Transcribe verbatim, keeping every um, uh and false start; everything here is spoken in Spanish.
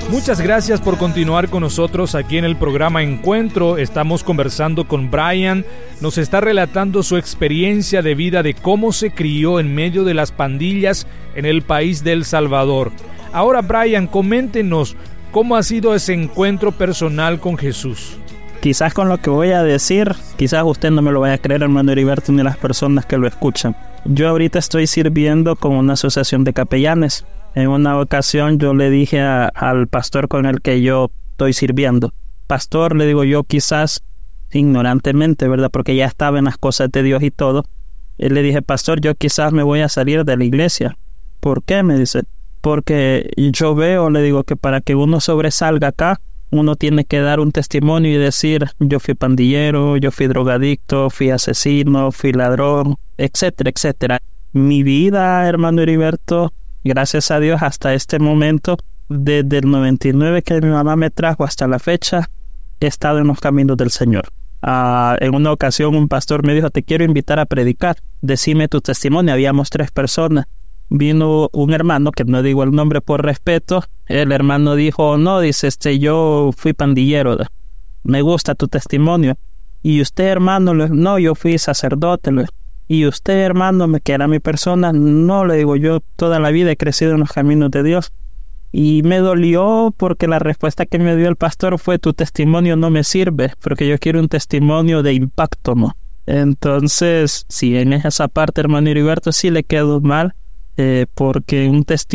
Muchas gracias por continuar con nosotros aquí en el programa Encuentro. Estamos conversando con Brian. Nos está relatando su experiencia de vida, de cómo se crió en medio de las pandillas en el país de El Salvador. Ahora, Brian, coméntenos cómo ha sido ese encuentro personal con Jesús. Quizás con lo que voy a decir, quizás usted no me lo vaya a creer, hermano Heriberto, ni las personas que lo escuchan. Yo ahorita estoy sirviendo con una asociación de capellanes. En una ocasión yo le dije a, al pastor con el que yo estoy sirviendo, pastor, le digo yo, quizás ignorantemente, ¿verdad? Porque ya estaba en las cosas de Dios y todo. Y le dije, pastor, yo quizás me voy a salir de la iglesia. ¿Por qué? Me dice, porque yo veo, le digo, que para que uno sobresalga acá, uno tiene que dar un testimonio y decir, yo fui pandillero, yo fui drogadicto, fui asesino, fui ladrón, etcétera, etcétera. Mi vida, hermano Heriberto, gracias a Dios, hasta este momento, desde el noventa y nueve que mi mamá me trajo hasta la fecha, he estado en los caminos del Señor. Uh, en una ocasión un pastor me dijo, te quiero invitar a predicar, decime tu testimonio. Habíamos tres personas. Vino un hermano, que no digo el nombre por respeto. El hermano dijo, no, dice, este, yo fui pandillero, me gusta tu testimonio. Y usted, hermano, no, yo fui sacerdote. Y usted, hermano, que era mi persona, no, le digo, yo toda la vida he crecido en los caminos de Dios. Y me dolió porque la respuesta que me dio el pastor fue, tu testimonio no me sirve, porque yo quiero un testimonio de impacto, ¿no? Entonces, sí, en esa parte, hermano Heriberto, sí le quedó mal, eh, porque un testimonio